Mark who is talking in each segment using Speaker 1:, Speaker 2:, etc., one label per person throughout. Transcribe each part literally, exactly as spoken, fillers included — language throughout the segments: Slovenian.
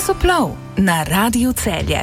Speaker 1: Časoplov na Radiu Celje.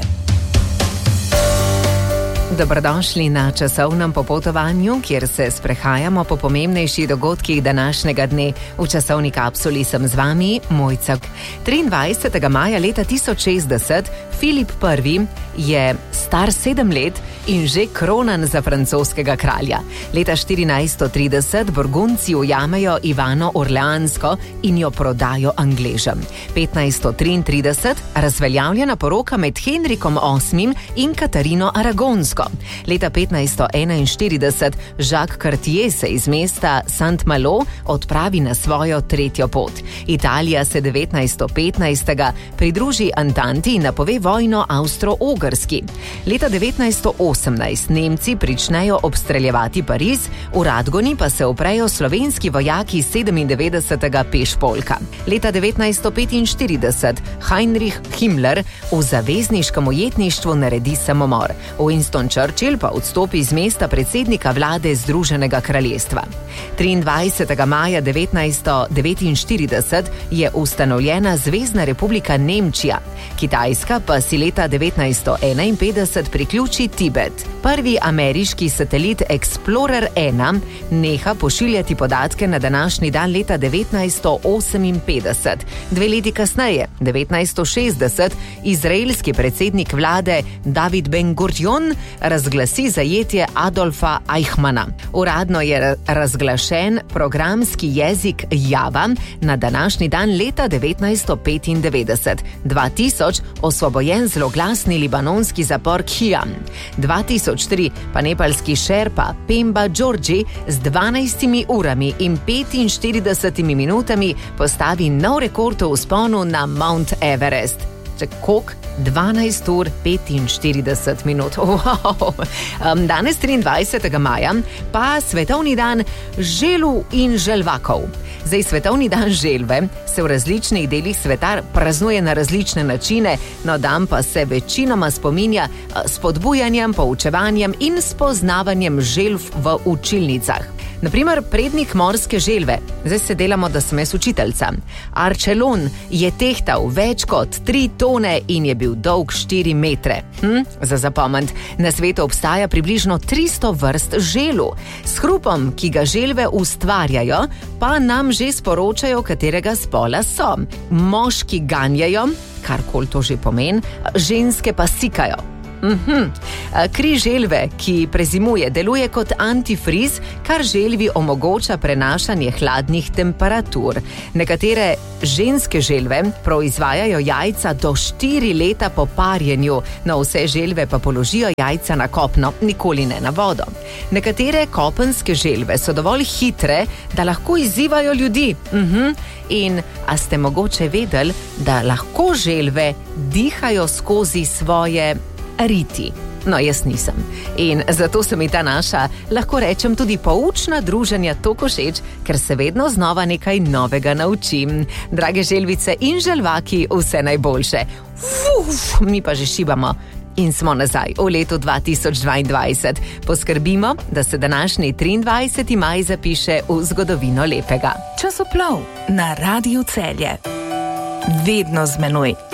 Speaker 1: Dobrodošli na časovnem popotovanju, kjer se sprehajamo po pomembnejših dogodkih današnjega dne. V časovni kapsuli sem z vami, Mojcek. triindvajsetega maja leta tisoč šestdeset Filip Prvi je star sedem let in že kronan za francoskega kralja. Leta štirinajststo trideset Burgundci ujamejo Ivano Orleansko in jo prodajo Angležem. petnajststo triintrideset razveljavljena poroka med Henrikom osmim in Katarino Aragonsko. Leta petnajststo enainštirideset Jacques Cartier se iz mesta Saint-Malo odpravi na svojo tretjo pot. Italija se devetnajststo petnajstega pridruži Antanti in napove vojno Avstro-Ogrski. Leta devetnajststo osemnajst Nemci pričnejo obstreljevati Pariz, v Radgoni pa se uprejo slovenski vojaki sedemindevetdesetega pešpolka. Leta devetnajststo petinštirideset Heinrich Himmler v zavezniškem ujetništvu naredi samomor. Winston Churchill pa odstopi z mesta predsednika vlade Združenega kraljestva. triindvajsetega maja devetnajststo devetinštirideset je ustanovljena Zvezna republika Nemčija. Kitajska pa si leta devetnajststo enainpetdeset priključi Tibet. Prvi ameriški satelit Explorer ena neha pošiljati podatke na današnji dan leta devetnajststo oseminpetdeset. Dve leti kasneje, devetnajststo šestdeset, izraelski predsednik vlade David Ben-Gurion razglasi zajetje Adolfa Eichmanna. Uradno je razglašen programski jezik Java na današnji dan leta devetnajststo petindevetdeset. dva tisoč osvobojen zloglasni libanonski zapor Khiam. dva tisoč tri pa nepalski šerpa Pemba Georgi z dvanajstimi urami in petinštiridesetimi minutami postavi nov rekord v vzponu na Mount Everest. Če koliko? dvanajst ur petinštirideset minut. Wow. Um, danes triindvajsetega maja pa svetovni dan želv in želvakov. Zdaj, svetovni dan želve se v različnih delih sveta praznuje na različne načine, no dan pa se večinoma spominja s spodbujanjem, poučevanjem in spoznavanjem želv v učilnicah. Naprimer, prednik morske želve. Zdaj se delamo, da sem jaz učiteljca. Archelon je tehtal več kot tri tone in je bil dolg štiri metre. Hm? Za zapomnit, na svetu obstaja približno tristo vrst želv. S hrupom, ki ga želve ustvarjajo, pa nam že sporočajo, katerega spola so. Moški ganjajo, karkoli to že pomeni, ženske pa sikajo. Mhm. Kri želve, ki prezimuje, deluje kot antifriz, kar želvi omogoča prenašanje hladnih temperatur. Nekatere ženske želve proizvajajo jajca do štiri leta po parjenju, no vse želve pa položijo jajca na kopno, nikoli ne na vodo. Nekatere kopenske želve so dovolj hitre, da lahko izzivajo ljudi. Mhm. In a ste mogoče vedeli, da lahko želve dihajo skozi svoje riti? No, jaz nisem. In zato se mi ta naša, lahko rečem, tudi poučna druženja toliko všeč, ker se vedno znova nekaj novega naučim. Drage želvice in želvaki, vse najboljše. Uf, mi pa že šibamo. In smo nazaj v letu dva tisoč dvaindvajset. Poskrbimo, da se današnji triindvajseti maj zapiše v zgodovino lepega.
Speaker 2: Časoplov na Radiu Celje. Vedno z menoj.